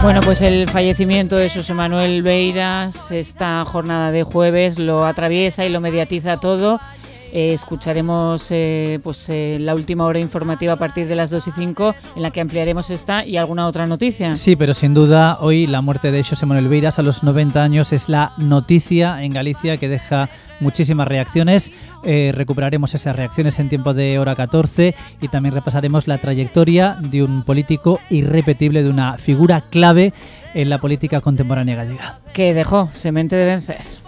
Bueno, pues el fallecimiento de Xosé Manuel Beiras, esta jornada de jueves lo atraviesa y lo mediatiza todo. Escucharemos la última hora informativa a partir de las 2:05, en la que ampliaremos esta y alguna otra noticia. Sí, pero sin duda hoy la muerte de Xosé Manuel Beiras a los 90 años es la noticia en Galicia que deja muchísimas reacciones. Recuperaremos esas reacciones en tiempo de hora 14 y también repasaremos la trayectoria de un político irrepetible, de una figura clave en la política contemporánea gallega. Que dejó semente de vencer.